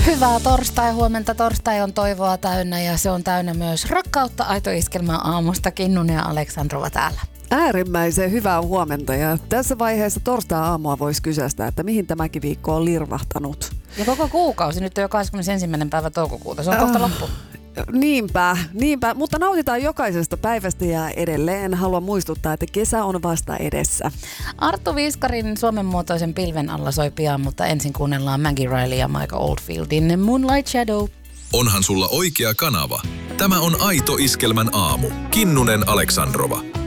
Hyvää torstai-huomenta. Torstai on toivoa täynnä ja se on täynnä myös rakkautta. Aito Iskelmä aamusta. Kinnunen ja Aleksandrova täällä. Äärimmäisen hyvää huomenta ja tässä vaiheessa torstai-aamua voisi kysästä, että mihin tämäkin viikko on lirvahtanut. Ja koko kuukausi, nyt on jo 21. päivä toukokuuta. Se on kohta loppu. Niinpä, mutta nautitaan jokaisesta päivästä ja edelleen haluan muistuttaa, että kesä on vasta edessä. Arttu Viiskarin suomenmuotoisen pilven alla soi pian, mutta ensin kuunnellaan Maggie Riley ja Michael Oldfieldin Moonlight Shadow. Onhan sulla oikea kanava. Tämä on Aito Iskelmän aamu. Kinnunen Aleksandrova.